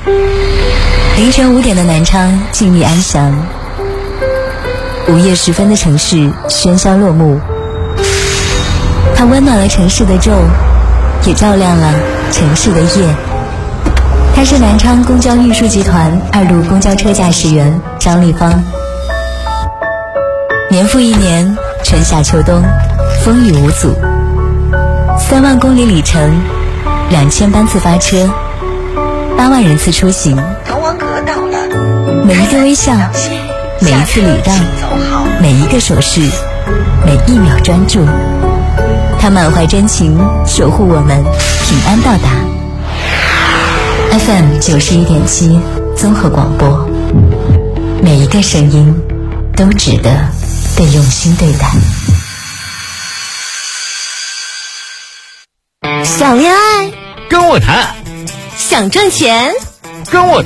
凌晨5点的南昌静谧安详，午夜时分的城市喧嚣落幕。它温暖了城市的昼，也照亮了城市的夜。他是南昌公交运输集团2路公交车驾驶员张立芳。年复一年，春夏秋冬，风雨无阻。3万公里里程，2000班次发车，8万人次出行。 滕王阁到了， 每一个微笑，每一次礼让，每一个手势，每一秒专注，他满怀真情，守护我们平安到达。FM 91.7综合广播，每一个声音都值得被用心对待。 想恋爱， 跟我谈； 想挣钱， 跟我